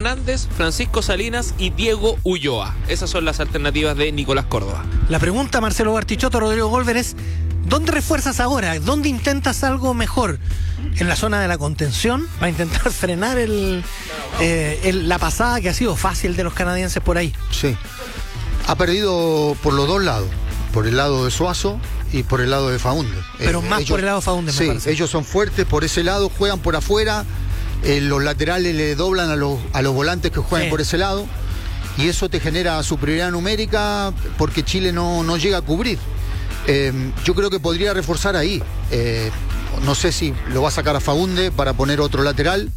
Fernández, Francisco Salinas y Diego Ulloa. Esas son las alternativas de Nicolás Córdoba. La pregunta, Marcelo Bartichotto, Rodrigo Golver, es: ¿dónde refuerzas ahora? ¿Dónde intentas algo mejor? ¿En la zona de la contención? ¿Para intentar frenar la pasada que ha sido fácil de los canadienses por ahí? Sí. Ha perdido por los dos lados. Por el lado de Suazo y por el lado de Faúndez. Pero más por el lado de Faúndez, sí, me parece. Ellos son fuertes por ese lado, juegan por afuera, los laterales le doblan a los volantes que juegan por ese lado, y eso te genera superioridad numérica porque Chile no llega a cubrir. Yo creo que podría reforzar ahí. No sé si lo va a sacar a Faúndez para poner otro lateral.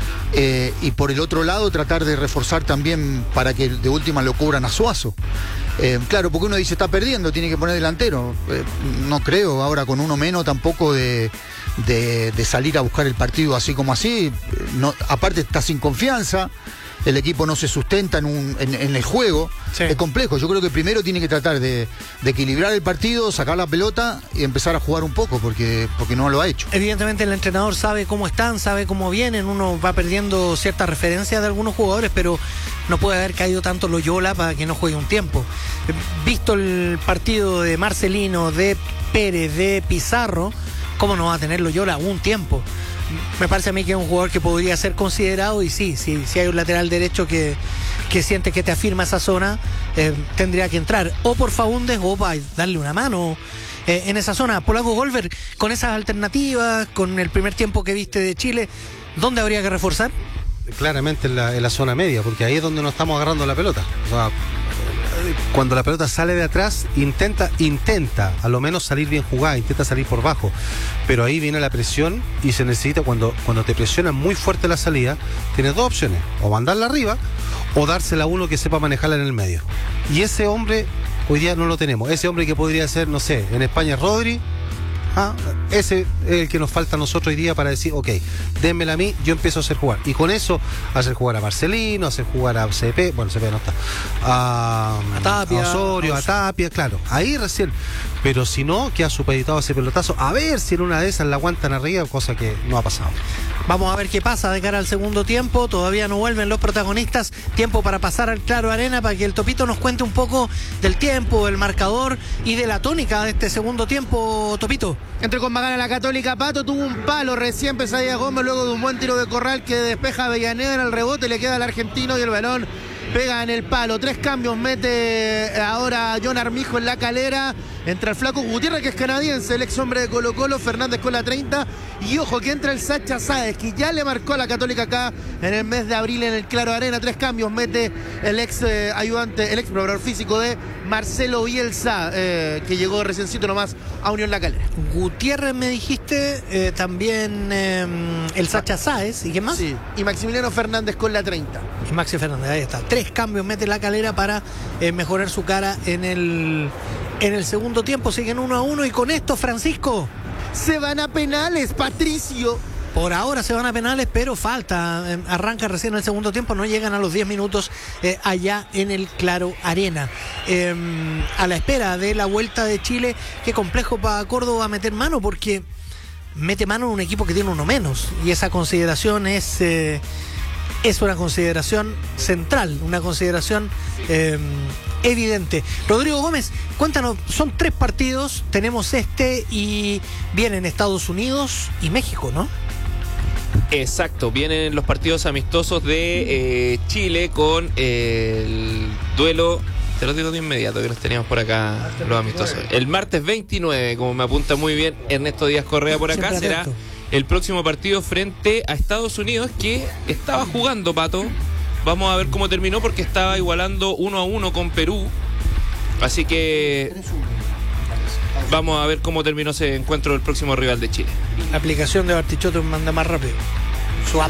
Y por el otro lado tratar de reforzar también para que de última lo cubran a Suazo. Claro, porque uno dice está perdiendo, tiene que poner delantero. No creo ahora con uno menos tampoco de salir a buscar el partido así como así. No, aparte está sin confianza, el equipo no se sustenta en el juego. Sí. Es complejo. Yo creo que primero tiene que tratar de equilibrar el partido, sacar la pelota y empezar a jugar un poco, porque no lo ha hecho. Evidentemente el entrenador sabe cómo están, sabe cómo vienen, uno va perdiendo ciertas referencias de algunos jugadores, pero no puede haber caído tanto Loyola para que no juegue un tiempo. Visto el partido de Marcelino, de Pérez, de Pizarro, ¿cómo no va a tener Loyola un tiempo? Me parece a mí que es un jugador que podría ser considerado, y sí, hay un lateral derecho que siente que te afirma esa zona, tendría que entrar o por Faúndez o para darle una mano en esa zona. Polaco Golver, con esas alternativas, con el primer tiempo que viste de Chile, ¿dónde habría que reforzar? Claramente en la zona media, porque ahí es donde nos estamos agarrando la pelota. O sea, cuando la pelota sale de atrás, intenta a lo menos salir bien jugada, intenta salir por bajo, pero ahí viene la presión y se necesita, cuando te presionan muy fuerte la salida, tienes dos opciones: o mandarla arriba o dársela a uno que sepa manejarla en el medio, y ese hombre hoy día no lo tenemos. Ese hombre que podría ser, no sé, en España Rodri, ese es el que nos falta a nosotros hoy día para decir, ok, dénmela a mí, yo empiezo a hacer jugar, y con eso hacer jugar a Marcelino, hacer jugar a CP, bueno, CP no está, a Tapia, a Osorio, a Tapia, claro, ahí recién. Pero si no, queda supeditado ese pelotazo, a ver si en una de esas la aguantan arriba, cosa que no ha pasado. Vamos a ver qué pasa de cara al segundo tiempo. Todavía no vuelven los protagonistas. Tiempo para pasar al Claro Arena para que el Topito nos cuente un poco del tiempo, del marcador y de la tónica de este segundo tiempo. Topito. Entró con Magana la Católica. Pato tuvo un palo recién Pesadilla Gómez, luego de un buen tiro de Corral que despeja a Avellaneda. En el rebote le queda al argentino y el balón pega en el palo. 3 cambios mete ahora John Armijo en la Calera. Entra el Flaco Gutiérrez, que es canadiense, el ex hombre de Colo Colo. Fernández con la 30. Y ojo que entra el Sacha Sáez, que ya le marcó a la Católica acá en el mes de abril en el Claro Arena. 3 cambios mete el ex ayudante, el ex preparador físico de Marcelo Bielsa, que llegó reciencito nomás a Unión La Calera. Gutiérrez me dijiste, también el Sacha Sáez. ¿Y qué más? Sí, y Maximiliano Fernández con la 30. Y Maxi Fernández, ahí está. 3 cambios mete la Calera para mejorar su cara en el segundo tiempo. Siguen 1-1 y con esto, Francisco, se van a penales, Patricio. Por ahora se van a penales, pero falta. Arranca recién el segundo tiempo, no llegan a los 10 minutos allá en el Claro Arena. A la espera de la vuelta de Chile, qué complejo para Córdoba meter mano, porque mete mano en un equipo que tiene uno menos. Y esa consideración es una consideración central, una consideración evidente. Rodrigo Gómez, cuéntanos, son 3 partidos, tenemos y vienen Estados Unidos y México, ¿no? Exacto, vienen los partidos amistosos de Chile con el duelo, te lo digo de inmediato que los teníamos por acá, los amistosos. El martes 29, como me apunta muy bien Ernesto Díaz Correa por acá, será el próximo partido frente a Estados Unidos, que estaba jugando, Pato. Vamos a ver cómo terminó, porque estaba igualando 1-1 con Perú. Así que vamos a ver cómo terminó ese encuentro del próximo rival de Chile. La aplicación de Bartichotto manda más rápido. Su app.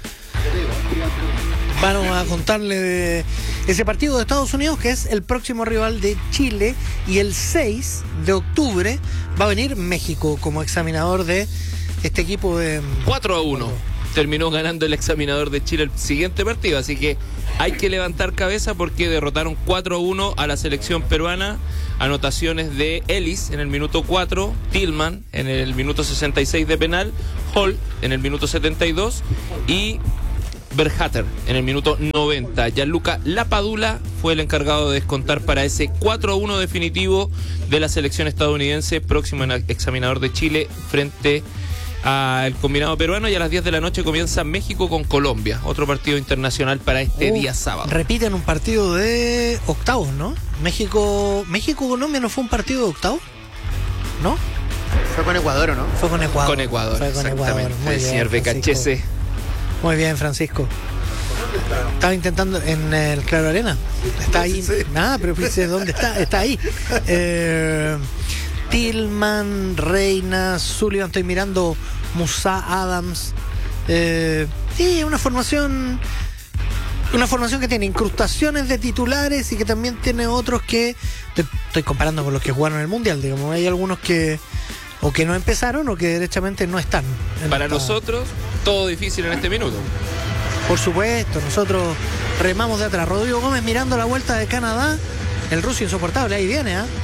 Vamos a contarle de ese partido de Estados Unidos, que es el próximo rival de Chile. Y el 6 de octubre va a venir México como examinador de este equipo de 4-1. Terminó ganando el examinador de Chile el siguiente partido, así que hay que levantar cabeza, porque derrotaron 4-1 a la selección peruana. Anotaciones de Ellis en el minuto 4, Tillman en el minuto 66 de penal, Hall en el minuto 72 y Berhalter en el minuto 90. Gianluca Lapadula fue el encargado de descontar para ese 4-1 definitivo de la selección estadounidense, próximo examinador de Chile frente al combinado peruano. Y a las 10 de la noche comienza México con Colombia, otro partido internacional para este día sábado. Repiten un partido de octavos, ¿no? México-Colombia no fue un partido de octavos, ¿no? Fue con Ecuador, ¿o no? Fue con Ecuador. Con Ecuador, Fue con exactamente. Ecuador. Muy El bien, señor Becachese. Muy bien, Francisco. Estaba intentando en el Claro Arena. Está ahí. Nada, pero fíjese dónde está. Está ahí. Tillman, Reina, Sullivan. Estoy mirando Musa, Adams. Sí, una formación que tiene incrustaciones de titulares y que también tiene otros que estoy comparando con los que jugaron en el Mundial, digamos. Hay algunos que o que no empezaron o que derechamente no están. Para nosotros, todo difícil en este minuto. Por supuesto, nosotros remamos de atrás. Rodrigo Gómez mirando la vuelta de Canadá. El ruso insoportable, ahí viene, ¿ah?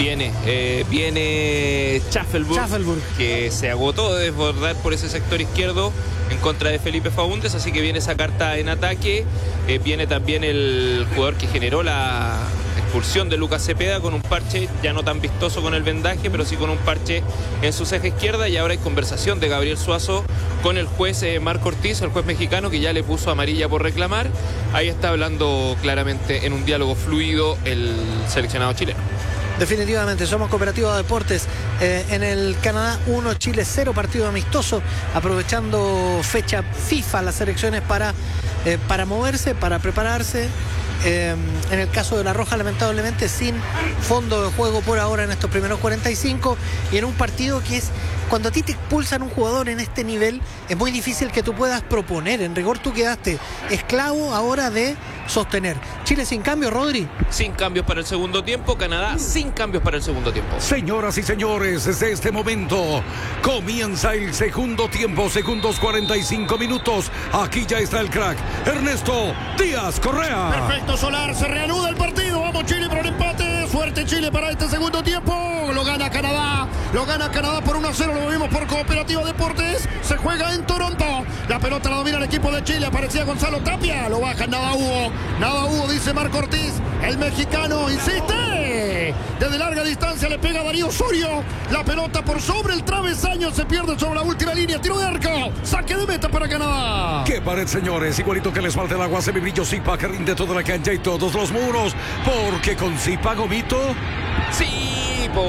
Viene Schaffelburg, que se agotó de desbordar por ese sector izquierdo en contra de Felipe Faúndez, así que viene esa carta en ataque. Viene también el jugador que generó la expulsión de Lucas Cepeda con un parche ya no tan vistoso con el vendaje, pero sí con un parche en su ceja izquierda. Y ahora hay conversación de Gabriel Suazo con el juez Marco Ortiz, el juez mexicano, que ya le puso amarilla por reclamar. Ahí está hablando claramente en un diálogo fluido el seleccionado chileno. Definitivamente, somos Cooperativa de Deportes. En el Canadá 1, Chile 0, partido amistoso, aprovechando fecha FIFA las selecciones para moverse, para prepararse. En el caso de La Roja, lamentablemente sin fondo de juego por ahora en estos primeros 45, y en un partido que es, cuando a ti te expulsan un jugador en este nivel, es muy difícil que tú puedas proponer. En rigor tú quedaste esclavo ahora de sostener. Chile sin cambio, Rodri. Sin cambios para el segundo tiempo. Canadá sin cambios para el segundo tiempo. Señoras y señores, desde este momento comienza el segundo tiempo, segundos 45 minutos. Aquí ya está el crack, Ernesto Díaz Correa. Perfecto, Solar, se reanuda el partido. Vamos Chile por el empate. Suerte Chile para este segundo tiempo. Lo gana Canadá por 1-0. Lo vimos por Cooperativa Deportes. Se juega en Toronto. La pelota la domina el equipo de Chile. Aparecía Gonzalo Tapia. Lo baja, nada hubo, dice Marco Ortiz. El mexicano insiste. Desde larga distancia le pega a Darío Osorio. La pelota por sobre el travesaño. Se pierde sobre la última línea. Tiro de arco. Saque de meta para Canadá. ¡Qué pared, señores! Igualito que les falta el agua, semibrillo Zipa, que rinde toda la cancha y todos los muros. Porque con Zipa, Gomito... ¡Zipo!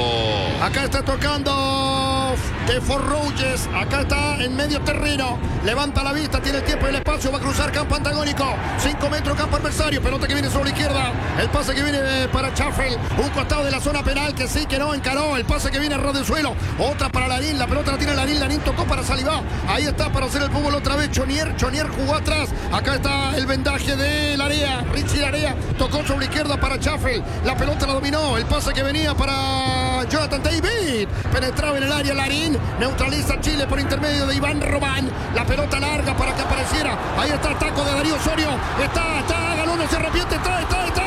Acá está tocando de Forrouges. Acá está en medio terreno. Levanta la vista, tiene el tiempo y el espacio. Va a cruzar campo antagónico. 5 metros campo adversario. Pelota que viene sobre la izquierda. El pase que viene para Chaffel. Un costado de la zona penal que sí, que no encaró. El pase que viene a ras del suelo. Otra para Larín. La pelota la tiene Larín. Larín tocó para Salivá. Ahí está para hacer el fútbol otra vez. Chonier jugó atrás. Acá está el vendaje de Larea. Richie Larea tocó sobre la izquierda para Chaffel. La pelota la dominó. El pase que venía para Jonathan David. Penetraba en el área Larín. Neutraliza a Chile por intermedio de Iván Robán. La pelota larga para que apareciera. Ahí está el taco de Darío Osorio. Está, Galón no se arrepiente. Está.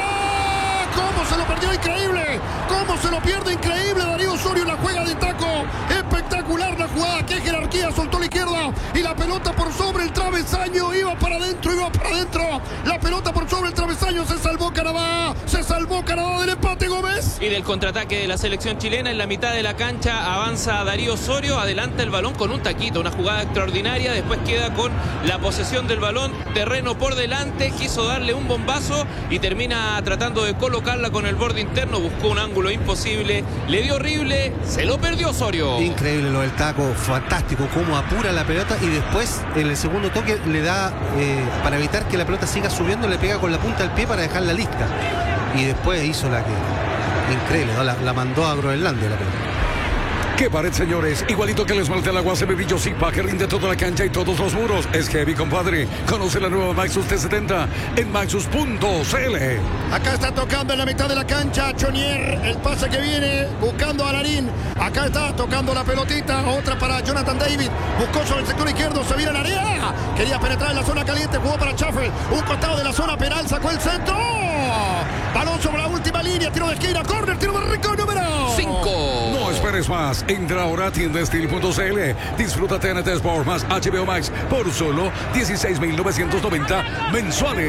¿Cómo se lo perdió? Increíble. ¿Cómo se lo pierde? Increíble. Darío Osorio la juega de taco. Espectacular la jugada. Qué jerarquía. Soltó la izquierda. Y la pelota por sobre el travesaño. Iba para adentro. La pelota por sobre el travesaño. Se salvó Canadá del empate, Gómez. Y del contraataque de la selección chilena en la mitad de la cancha avanza Darío Osorio, adelanta el balón con un taquito, una jugada extraordinaria, después queda con la posesión del balón, terreno por delante, quiso darle un bombazo y termina tratando de colocarla con el borde interno, buscó un ángulo imposible, le dio horrible, se lo perdió Osorio. Increíble lo del taco, fantástico, cómo apura la pelota y después en el segundo toque le da, para evitar que la pelota siga subiendo, le pega con la punta del pie para dejarla lista. Y después hizo la que... Increíble, ¿no? La mandó a Groenlandia la pelota. ¡Qué pared, señores! Igualito que el esmalte al agua, semibrillo Zipa, que rinde toda la cancha y todos los muros. Es heavy, compadre. Conoce la nueva Maxus T70 en maxus.cl. Acá está tocando en la mitad de la cancha Chonier. El pase que viene buscando a Larín. Acá está tocando la pelotita. Otra para Jonathan David. Buscó sobre el sector izquierdo. Se viene en área. Quería penetrar en la zona caliente. Jugó para Chaffel. Un costado de la zona penal. Sacó el centro. Balón sobre la última línea. Tiro de esquina. Córner. Tiro de rico número 5. No, espera. esperes más. Entra ahora a tiendastil.cl. Disfruta TNT Sport más HBO Max por solo $16,990 mensuales.